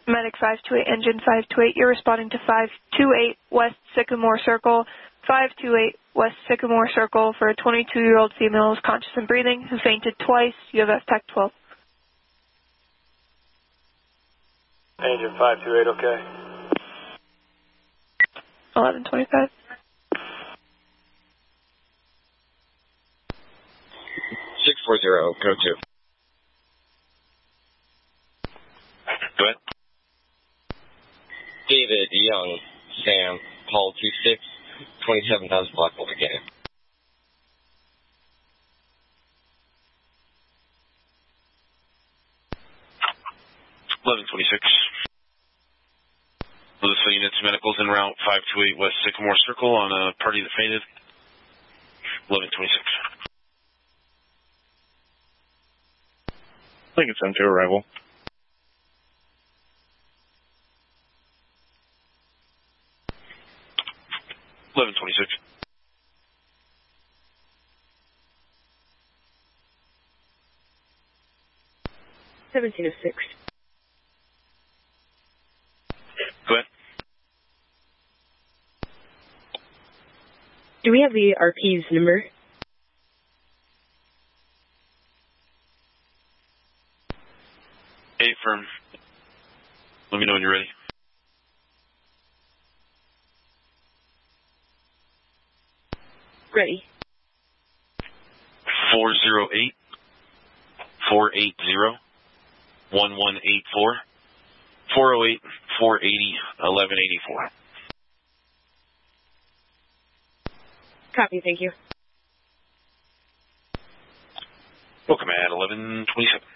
Medic 528, engine 528, you're responding to 528 West Sycamore Circle, 528 West Sycamore Circle for a 22-year-old female who's conscious and breathing, who fainted twice. You have FTAC 12. Engine 528, okay. 1125. 640, go to. Go ahead. David Young, Sam, Paul 26, 27,000 block again. Louisville units, medicals en route, 528 West Sycamore Circle on a party that fainted. 1126. I think it's M2 arrival. Go ahead. Do we have the RP's number? Hey, firm. Let me know when you're ready. Ready. 408 480 1184. 408 480 1184. Copy, thank you. Welcome at 1127.